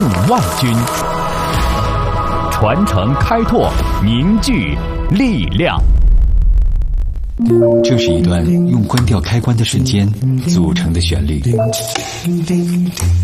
万钧，传承开拓，凝聚力量。 这是一段用关掉开关的瞬间组成的旋律。